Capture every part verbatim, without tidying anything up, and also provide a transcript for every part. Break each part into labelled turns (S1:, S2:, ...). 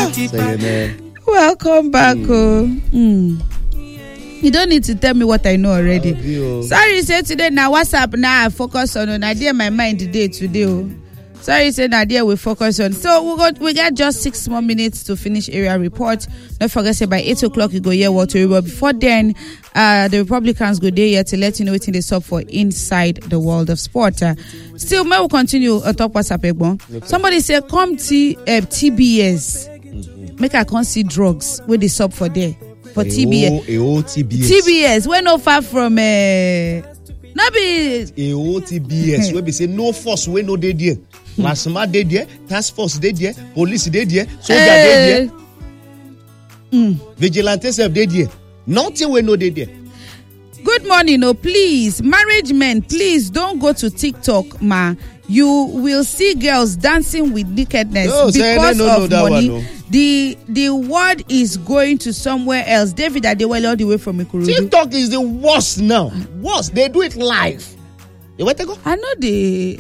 S1: Welcome back. Mm. Oh. Mm. You don't need to tell me what I know already. Oh, sorry, say today now WhatsApp now I focus on an idea my mind today today. Oh. Sorry, say Nadia we focus on. So we got we got just six more minutes to finish area report. Don't forget, say by eight o'clock you go here water. But before then, uh, the Republicans go there here to let you know what they sub for inside the world of sport. Uh, still, may we continue on top WhatsApp. Okay. Somebody say come to uh, T B S. Mm-hmm. Make I can't see drugs where they sub for there for T B S.
S2: A O T B S.
S1: T B S. We're not far from. Uh, no be
S2: A O T B S. We be say no force. We no dey there. Lasma dey there, task force dey there, police dey there, soldier dey there, mm. vigilante self dey there. Nothing we know dey there.
S1: Good morning, oh please, marriage men, please don't go to TikTok, ma. You will see girls dancing with nakedness no, because no, no, of no, money. One, no. The the word is going to somewhere else. David Adewale all the way from Ikorodu.
S2: TikTok is the worst now. Worst. They do it live. You want to go?
S1: I know they.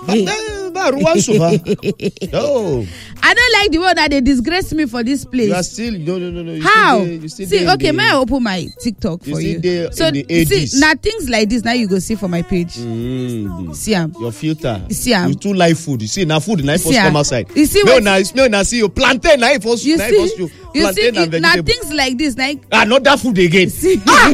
S2: No.
S1: I don't like the way that they disgrace me for this place.
S2: You are still no no no no. You
S1: How?
S2: Still there, you still
S1: see, okay,
S2: the,
S1: may I open my TikTok for you?
S2: There
S1: so
S2: in the
S1: see, now things like this now you go see for my page.
S2: Mm.
S1: See am.
S2: Your filter.
S1: You see am.
S2: You too like food. You see now food now first come outside.
S1: You see
S2: no
S1: what?
S2: now no now see you plantain now first
S1: you
S2: now
S1: see,
S2: first you.
S1: You
S2: plantain
S1: see it, now things like this now.
S2: Ah, not that food again.
S1: See.
S2: Ah!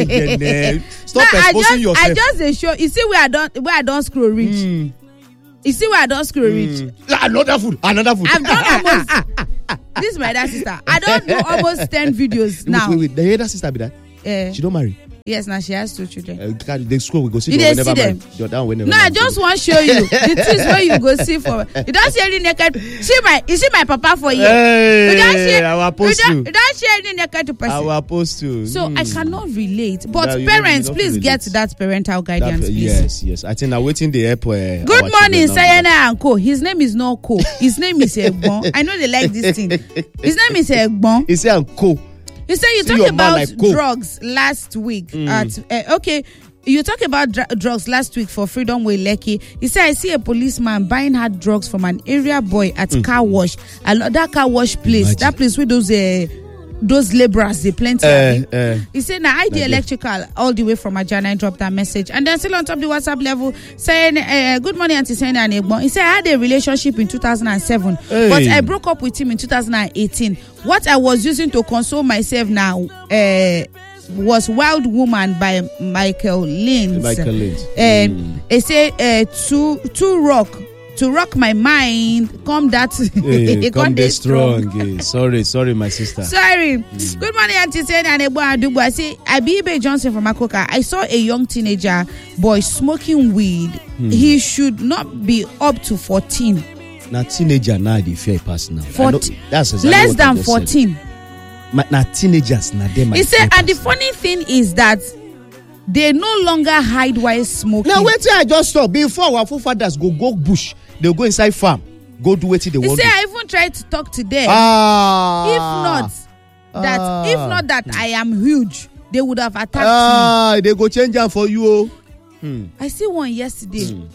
S2: Stop
S1: now,
S2: exposing
S1: I just,
S2: yourself.
S1: I just dey show. You see where I don't where I don't scroll reach. Mm. You see where I don't scroll reach.
S2: Mm. Another food. Another food.
S1: I've done almost. This is my elder sister. I don't do almost ten videos
S2: wait,
S1: now.
S2: Wait, wait. The elder sister be that?
S1: Yeah.
S2: She don't marry.
S1: Yes, now she has two children.
S2: Uh, the school we go see.
S1: You
S2: them
S1: see them?
S2: Down whenever
S1: no, I just want to show you the things where you go see for. You don't see any naked. See my, you see my papa for you.
S2: Hey,
S1: you don't see,
S2: our apostle.
S1: You don't, you don't see any naked person.
S2: Our apostle.
S1: So
S2: mm.
S1: I cannot relate. But
S2: no,
S1: parents,
S2: don't,
S1: please
S2: don't
S1: get that parental guidance,
S2: that,
S1: please.
S2: Yes, yes. I think I'm waiting the airport. Uh,
S1: Good morning, Sayana and Co. His name is not Co. His name is Egbon. I know they like this thing. His name is Egbon.
S2: He said Co.
S1: You say you talked about like drugs last week. Mm. At uh, okay, you talked about dr- drugs last week for Freedom Way Lekki. You say I see a policeman buying hard drugs from an area boy at mm. car wash. Another car wash place. Imagine. That place where those uh, those laborers they plenty. Uh, uh, he said now I D Electrical all the way from Ajana dropped that message, and then still on top of the WhatsApp level saying uh, good morning Auntie Sena and Egbon. He said I had a relationship in two thousand seven, hey. but I broke up with him in two thousand eighteen. What I was using to console myself now uh, was Wild Woman by Michael Lins.
S2: Michael Lins.
S1: Uh, mm. He said uh, to to rock. To rock my mind, come that
S2: hey, come there strong. strong. Hey, sorry, sorry, my sister.
S1: Sorry. Mm. Good morning, Auntie Sena and Ebo Adubu. I say, Abibe Johnson from Akoka. I saw a young teenager boy smoking weed. Mm. He should not be up to fourteen.
S2: Now, teenager now the fair pass now.
S1: fourteen.
S2: Know, that's exactly
S1: less than fourteen.
S2: Now, teenagers now they might.
S1: He said, and the funny thing is that they no longer hide while smoking.
S2: Now, wait till I just stop. Before our forefathers go go bush. They'll go inside farm, go do what they want.
S1: You say I even tried to talk to them.
S2: Ah,
S1: if not that, ah, if not that I am huge, they would have attacked
S2: ah,
S1: me.
S2: Ah, they go change them for you. Oh.
S1: Hmm. I see one yesterday. Hmm.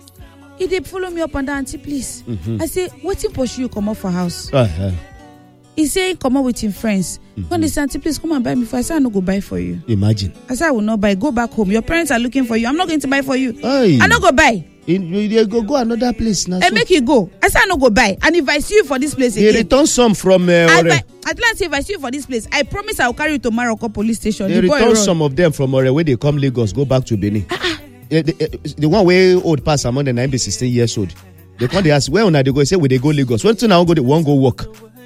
S1: He did follow me up and down, auntie, please. Mm-hmm. I say, what in pursue you come up for house? Uh-huh. He say come up with him friends. Mm-hmm. When they say, auntie, please come and buy me for. I say I no go buy for you.
S2: Imagine.
S1: I say I will not buy. Go back home. Your parents are looking for you. I'm not going to buy for you.
S2: Aye.
S1: I no go buy.
S2: In, they go go another place now.
S1: And so. Make you go. I say I no go buy. And if I see you for this place
S2: they
S1: again,
S2: return some from. Uh,
S1: I, at last, if I see you for this place, I promise I will carry you to Maroko police station.
S2: They
S1: the
S2: return some of them from Ore where they come Lagos, go back to Benin. Uh-uh. The, the, the one way old pass among the nine be sixteen years old. They come they ask where on they go say where they go Lagos. When to now go they won't go work.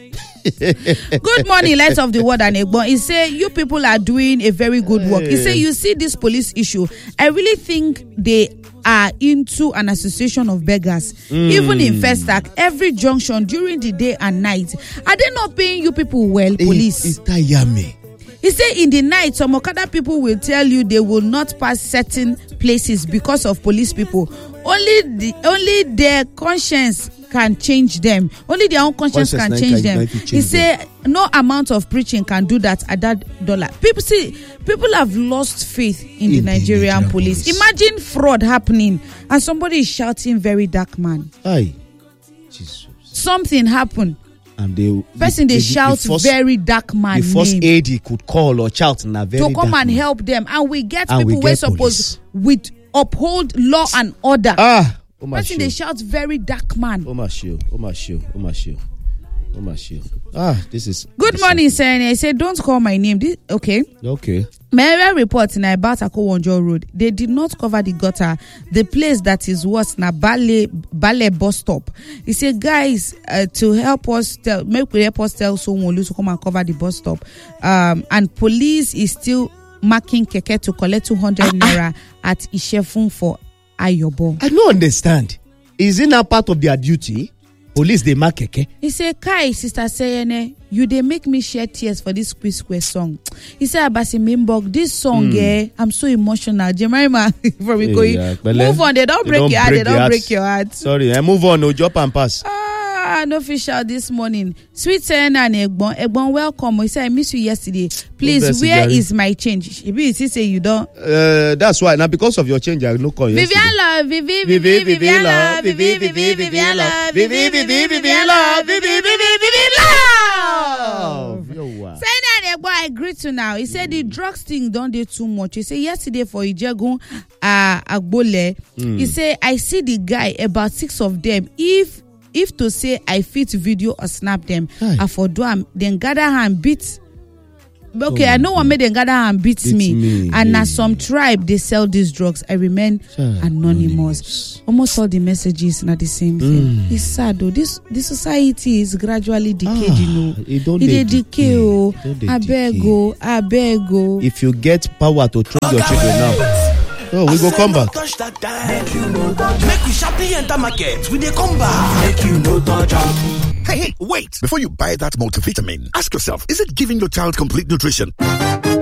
S1: Good morning, Lights of the World and Egbon. He say you people are doing a very good work. He say you see this police issue. I really think they are into an association of beggars. Mm. Even in Festac, every junction during the day and night. Are they not paying you people well, police?
S2: It's yummy.
S1: He say in the night, some Okada people will tell you they will not pass certain places because of police people. Only the only their conscience can change them. Only their own conscience, conscience can change can, them. Change he say them. No amount of preaching can do that at that dollar. People see, people have lost faith in, in the Nigerian, the Nigerian police. police. Imagine fraud happening and somebody is shouting very dark man.
S2: Aye. Jesus.
S1: Something happened.
S2: And they
S1: person they, they shout the first, very dark man
S2: the first
S1: name.
S2: aid he could call or shout in a very
S1: to come
S2: dark
S1: and
S2: man.
S1: help them, and we get
S2: and
S1: people
S2: we
S1: who supposed with uphold law and order.
S2: Ah, oh my
S1: person they shout very dark man.
S2: Oh my show, oh my show, oh my show, oh my show. Ah, this is
S1: good
S2: this
S1: morning,
S2: is,
S1: sir. I said don't call my name. This, okay.
S2: Okay.
S1: My report in about Akowonjo Road, they did not cover the gutter. The place that is worse na Bale Bale bus stop. He said, guys, uh, to help us tell, make we help us tell someone to come and cover the bus stop. Um, and police is still marking keke to collect two hundred naira at Ishefun for Ayobo.
S2: I don't understand. Is it not part of their duty? Police they mark keke.
S1: He said, Kai, Sister Sayene, you they make me shed tears for this Square Square song. He said, Abasi Mimbok, this song, mm. eh, I'm so emotional. Jemima, from hey, going, yeah, move on. They don't break don't your heart. They don't heart. break your heart.
S2: Sorry, I move on. No jump and pass.
S1: Ah, no official this morning. Sweet Sayene and Egbon, Egbon, welcome. He said, I missed you yesterday. Please, where is my change? If he say you don't.
S2: Uh, that's why. Now because of your change, I no call you.
S1: Vivian love, Vivi, Vivi, Vivian love, Vivi, Vivi, Vivian love, Vivi, Vivi, Vivian love, Vivi, Vivi, Vivian love. Sayene and Egbon, I agree to now. He said the drugs thing don't do too much. He said yesterday for Ijegun, uh, Agbole, he said I see the guy about six of them. If If to say I fit video or snap them, Hi. I for do am, then gather and beat. Okay, oh I know what made them gather and beat Beats me. me. And yeah. As some tribe they sell these drugs, I remain anonymous. anonymous. Almost all the messages are the same thing. Mm. It's sad though. This this society is gradually decayed, ah, you know.
S2: It don't
S1: it
S2: decay.
S1: decay. Oh, I beg go, I beg go.
S2: If you get power to train your children now. Oh, we go come back.
S3: Make we sharply enter market. We dey come back. Make you no touch am.
S4: Hey, hey, wait! Before you buy that multivitamin, ask yourself, is it giving your child complete nutrition?